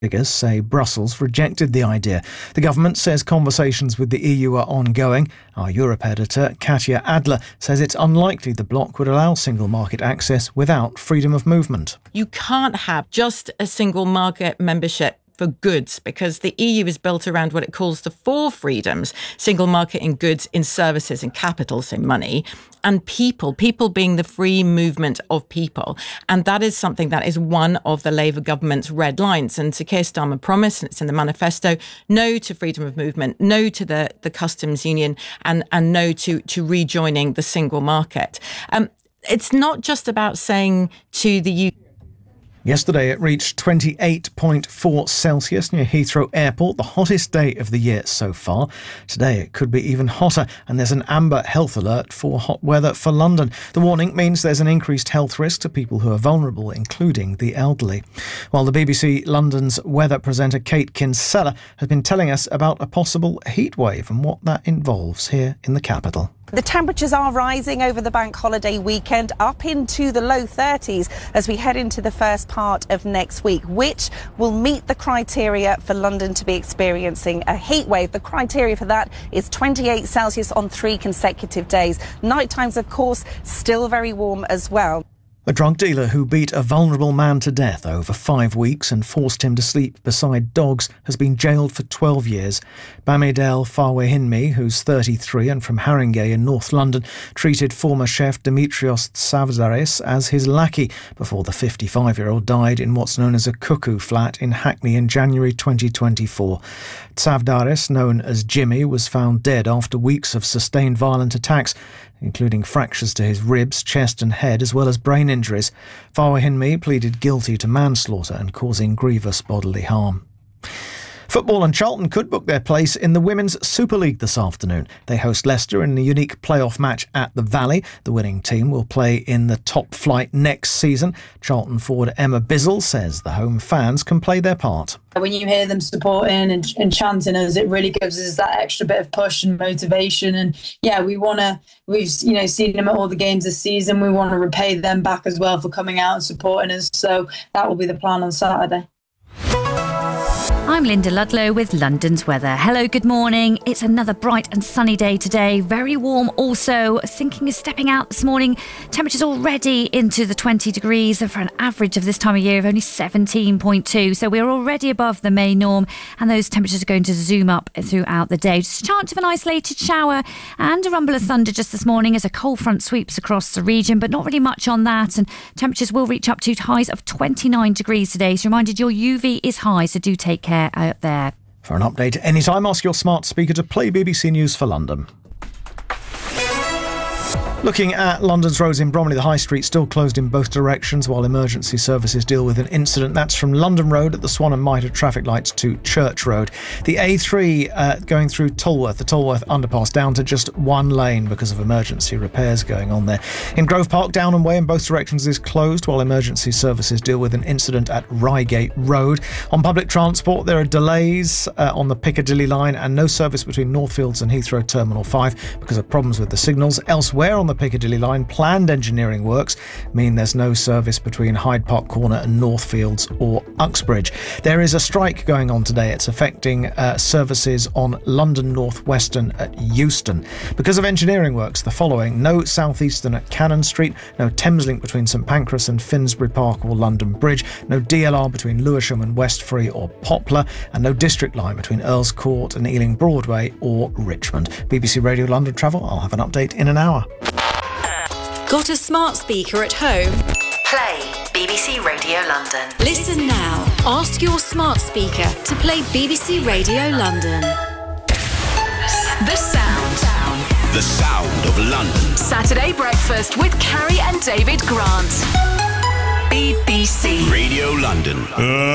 Figures say Brussels rejected the idea. The government says conversations with the EU are ongoing. Our Europe editor, Katja Adler, says it's unlikely the bloc would allow single market access without freedom of movement. You can't have just a single market membership for goods, because the EU is built around what it calls the four freedoms: single market in goods, in services, in capital, so money, and people being the free movement of people. And that is something that is one of the Labour government's red lines. And Sir Keir Starmer promised, and it's in the manifesto, no to freedom of movement, no to the customs union, and no to rejoining the single market. It's not just about saying to the UK. Yesterday it reached 28.4 Celsius near Heathrow Airport, the hottest day of the year so far. Today it could be even hotter, and there's an amber health alert for hot weather for London. The warning means there's an increased health risk to people who are vulnerable, including the elderly. While the BBC London's weather presenter Kate Kinsella has been telling us about a possible heat wave and what that involves here in the capital. The temperatures are rising over the bank holiday weekend, up into the low 30s as we head into the first part of next week, which will meet the criteria for London to be experiencing a heat wave. The criteria for that is 28 Celsius on 3 consecutive days. Night times, of course, still very warm as well. A drug dealer who beat a vulnerable man to death over 5 weeks and forced him to sleep beside dogs has been jailed for 12 years. Bamidele Fawehinmi, who's 33 and from Haringey in North London, treated former chef Dimitrios Tsavdaris as his lackey before the 55-year-old died in what's known as a cuckoo flat in Hackney in January 2024. Tsavdaris, known as Jimmy, was found dead after weeks of sustained violent attacks, including fractures to his ribs, chest and head, as well as brain injuries. Fawehinmi pleaded guilty to manslaughter and causing grievous bodily harm. Football, and Charlton could book their place in the Women's Super League this afternoon. They host Leicester in a unique playoff match at the Valley. The winning team will play in the top flight next season. Charlton forward Emma Bizzle says the home fans can play their part. When you hear them supporting and chanting us, it really gives us that extra bit of push and motivation. And yeah, we've seen them at all the games this season. We want to repay them back as well for coming out and supporting us. So that will be the plan on Saturday. I'm Linda Ludlow with London's weather. Hello, good morning. It's another bright and sunny day today. Very warm also. Thinking of stepping out this morning. Temperatures already into the 20 degrees for an average of this time of year of only 17.2. So we're already above the May norm, and those temperatures are going to zoom up throughout the day. Just a chance of an isolated shower and a rumble of thunder just this morning as a cold front sweeps across the region, but not really much on that. And temperatures will reach up to highs of 29 degrees today. So reminded your UV is high, so do take care out there. For an update anytime, ask your smart speaker to play BBC News for London. Looking at London's roads in Bromley, the High Street still closed in both directions while emergency services deal with an incident. That's from London Road at the Swan and Mitre traffic lights to Church Road. The A3 going through Tolworth, the Tolworth underpass, down to just one lane because of emergency repairs going on there. In Grove Park, Downham Way in both directions is closed while emergency services deal with an incident at Reigate Road. On public transport, there are delays on the Piccadilly line and no service between Northfields and Heathrow Terminal 5 because of problems with the signals. Elsewhere on the Piccadilly line, planned engineering works mean there's no service between Hyde Park Corner and Northfields or Uxbridge. There is a strike going on today. It's affecting services on London North Western at Euston. Because of engineering works, the following: no South Eastern at Cannon Street, no Thameslink between St Pancras and Finsbury Park or London Bridge, no DLR between Lewisham and Westbury or Poplar, and no District Line between Earls Court and Ealing Broadway or Richmond. BBC Radio London Travel, I'll have an update in an hour. Got a smart speaker at home? Play BBC Radio London. Listen now. Ask your smart speaker to play BBC Radio London. The Sound. The sound of London. Saturday breakfast with Carrie and David Grant. BBC Radio London.